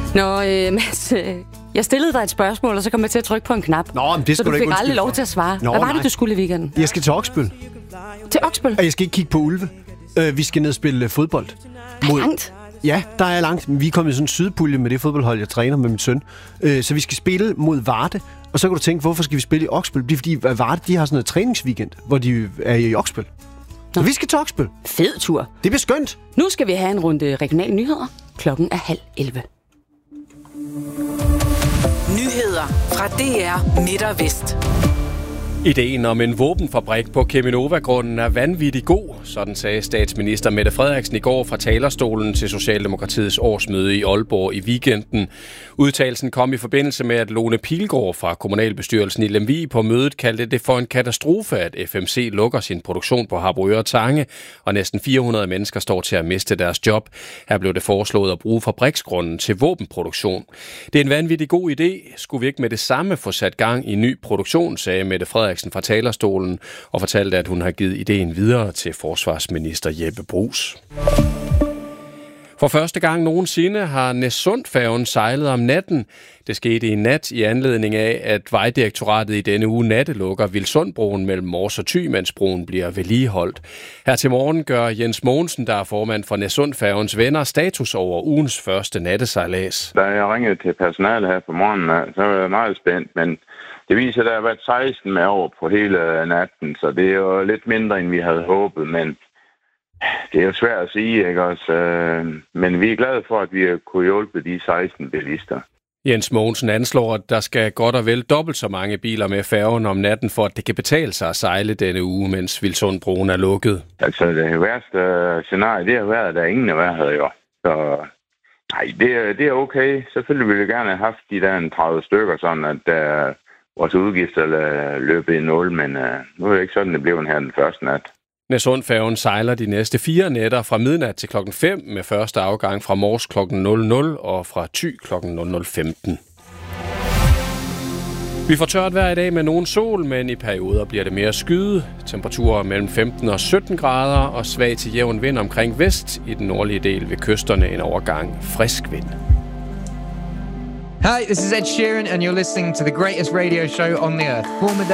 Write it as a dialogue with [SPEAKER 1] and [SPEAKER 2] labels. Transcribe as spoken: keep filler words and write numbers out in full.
[SPEAKER 1] Nå, øh, Mads, øh, jeg stillede dig et spørgsmål, og så kom jeg til at trykke på en knap.
[SPEAKER 2] Nå, men det
[SPEAKER 1] så du fik aldrig lov til at svare.
[SPEAKER 2] Nå,
[SPEAKER 1] Hvad var
[SPEAKER 2] nej.
[SPEAKER 1] det, du skulle i weekenden?
[SPEAKER 2] Jeg skal til Oksbøl.
[SPEAKER 1] Til Oksbøl?
[SPEAKER 2] Og jeg skal ikke kigge på ulve. Uh, vi skal ned og spille uh, fodbold.
[SPEAKER 1] Mod... Langt?
[SPEAKER 2] Ja, der er langt. Vi er kommet i sådan en sydpulje med det fodboldhold, jeg træner med min søn. Uh, så vi skal spille mod Varde. Og så kan du tænke, hvorfor skal vi spille i Oksbøl? Det er fordi Varde, de har sådan noget træningsweekend, hvor de er i Oksbøl. Så vi skal til Oksbøl.
[SPEAKER 1] Fed tur.
[SPEAKER 2] Det bliver skønt.
[SPEAKER 1] Nu skal vi have en runde regionale nyheder. Klokken er halv elleve.
[SPEAKER 3] Nyheder fra D R Midt og Vest.
[SPEAKER 4] Ideen om en våbenfabrik på Cheminova-grunden er vanvittig god, sådan sagde statsminister Mette Frederiksen i går fra talerstolen til Socialdemokratiets årsmøde i Aalborg i weekenden. Udtalelsen kom i forbindelse med, at Lone Pilgaard fra kommunalbestyrelsen i Lemvig på mødet kaldte det for en katastrofe, at F M C lukker sin produktion på Harboøre Tange, og næsten fire hundrede mennesker står til at miste deres job. Her blev det foreslået at bruge fabriksgrunden til våbenproduktion. Det er en vanvittig god idé. Skulle vi ikke med det samme få sat gang i ny produktion, sagde Mette Frederiksen fra talerstolen og fortalte, at hun har givet ideen videre til forsvarsminister Jeppe Bruus. For første gang nogensinde har Næssundfærgen sejlet om natten. Det skete i nat i anledning af, at Vejdirektoratet i denne uge nattelukker Vilsundbroen mellem Mors og Thy, mens broen bliver vedligeholdt. Her til morgen gør Jens Mogensen, der er formand for Næssundfærgens venner, status over ugens første nattesejlads.
[SPEAKER 5] Da jeg ringede til personalet her på morgenen, så var jeg meget spændt, men det viser, at der har været seksten med over på hele natten, så det er jo lidt mindre, end vi havde håbet, men det er jo svært at sige, ikke også? Men vi er glade for, at vi har kunne hjælpe de seksten bilister.
[SPEAKER 4] Jens Mogensen anslår, at der skal godt og vel dobbelt så mange biler med færgen om natten, for at det kan betale sig at sejle denne uge, mens Vilsundbroen er lukket.
[SPEAKER 5] Altså det værste scenarie, det har været, at der ingen af hver havde jo. Så nej, det er, det er okay. Selvfølgelig ville vi gerne have haft de der tredive stykker, sådan at der vores udgifter løbet i nul, men uh, nu er det ikke sådan, det blev her den første nat.
[SPEAKER 4] Næssundfærgen sejler de næste fire nætter fra midnat til klokken fem med første afgang fra Mors klokken nul nul og fra Thy klokken nul nul femten. Vi får tørt vejr i dag med nogen sol, men i perioder bliver det mere skyet. Temperaturer mellem femten og sytten grader og svag til jævn vind omkring vest. I den nordlige del ved kysterne en overgang frisk vind.
[SPEAKER 6] Hi, this is Ed Sheeran, and you're listening to the greatest radio show on the earth. Former